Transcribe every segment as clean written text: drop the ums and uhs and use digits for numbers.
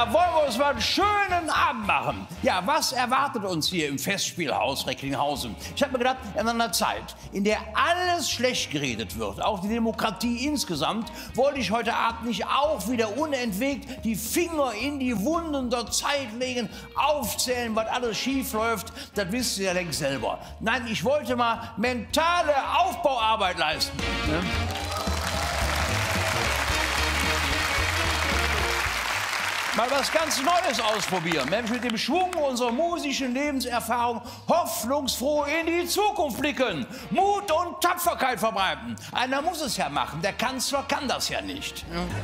wollen wir uns mal einen schönen Abend machen. Ja, was erwartet uns hier im Festspielhaus Recklinghausen? Ich habe mir gedacht, in einer Zeit, in der alles schlecht geredet wird, auch die Demokratie insgesamt, wollte ich heute Abend nicht auch wieder unentwegt die Finger in die Wunden der Zeit legen, aufzählen, was alles schief läuft. Das wisst ihr ja längst selber. Nein, ich wollte mal mentale Aufbauarbeit leisten. Ne? Mal was ganz Neues ausprobieren. Nämlich mit dem Schwung unserer musischen Lebenserfahrung hoffnungsfroh in die Zukunft blicken. Mut und Tapferkeit verbreiten. Einer muss es ja machen. Der Kanzler kann das ja nicht.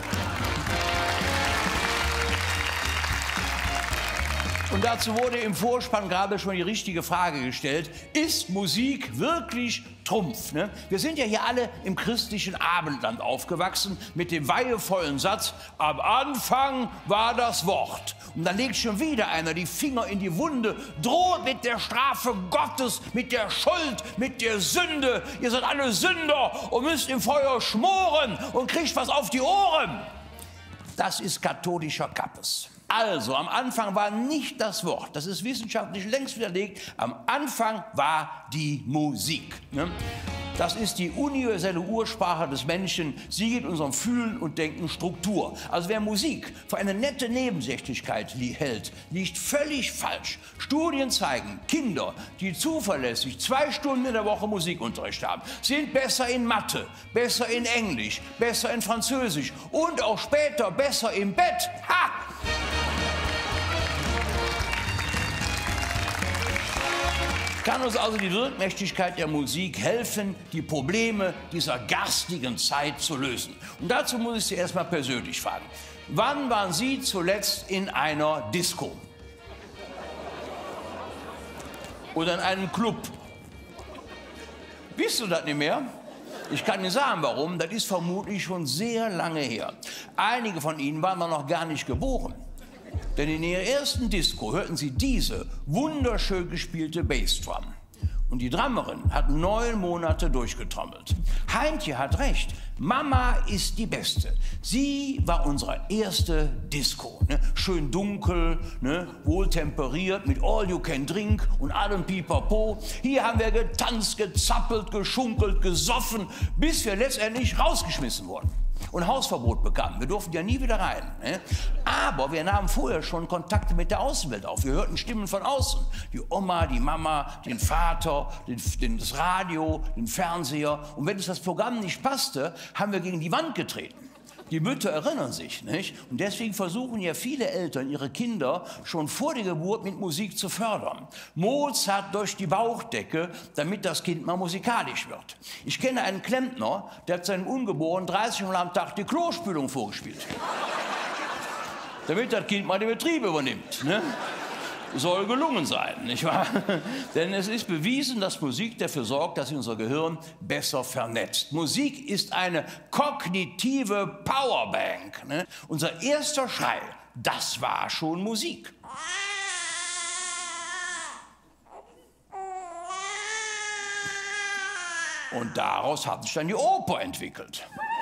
Und dazu wurde im Vorspann gerade schon die richtige Frage gestellt. Ist Musik wirklich Trumpf? Ne? Wir sind ja hier alle im christlichen Abendland aufgewachsen mit dem weihevollen Satz, am Anfang war das Wort. Und dann legt schon wieder einer die Finger in die Wunde, droht mit der Strafe Gottes, mit der Schuld, mit der Sünde. Ihr seid alle Sünder und müsst im Feuer schmoren und kriegt was auf die Ohren. Das ist katholischer Kappes. Also, am Anfang war nicht das Wort, das ist wissenschaftlich längst widerlegt, am Anfang war die Musik. Ne? Das ist die universelle Ursprache des Menschen, sie gibt unserem Fühlen und Denken Struktur. Also wer Musik für eine nette Nebensächlichkeit hält, liegt völlig falsch. Studien zeigen, Kinder, die zuverlässig 2 Stunden in der Woche Musikunterricht haben, sind besser in Mathe, besser in Englisch, besser in Französisch und auch später besser im Bett. Ha! Kann uns also die Wirkmächtigkeit der Musik helfen, die Probleme dieser garstigen Zeit zu lösen. Und dazu muss ich Sie erst mal persönlich fragen. Wann waren Sie zuletzt in einer Disco? Oder in einem Club? Wisst du das nicht mehr? Ich kann Ihnen sagen, warum. Das ist vermutlich schon sehr lange her. Einige von Ihnen waren noch gar nicht geboren. Denn in ihrer ersten Disco hörten sie diese wunderschön gespielte Bassdrum. Und die Drummerin hat 9 Monate durchgetrommelt. Heintje hat recht, Mama ist die Beste. Sie war unsere erste Disco. Ne? Schön dunkel, ne? Wohltemperiert, mit All You Can Drink und allem Pipapo. Hier haben wir getanzt, gezappelt, geschunkelt, gesoffen, bis wir letztendlich rausgeschmissen wurden. Und Hausverbot bekamen. Wir durften ja nie wieder rein. Ne? Aber wir nahmen vorher schon Kontakte mit der Außenwelt auf. Wir hörten Stimmen von außen. Die Oma, die Mama, den Vater, das Radio, den Fernseher. Und wenn uns das Programm nicht passte, haben wir gegen die Wand getreten. Die Mütter erinnern sich, nicht? Und deswegen versuchen ja viele Eltern, ihre Kinder schon vor der Geburt mit Musik zu fördern. Mozart durch die Bauchdecke, damit das Kind mal musikalisch wird. Ich kenne einen Klempner, der hat seinem Ungeborenen 30 Mal am Tag die Klospülung vorgespielt. Damit das Kind mal den Betrieb übernimmt. Ne? Soll gelungen sein, nicht wahr? Denn es ist bewiesen, dass Musik dafür sorgt, dass sich unser Gehirn besser vernetzt. Musik ist eine kognitive Powerbank. Ne? Unser erster Schrei, das war schon Musik. Und daraus hat sich dann die Oper entwickelt.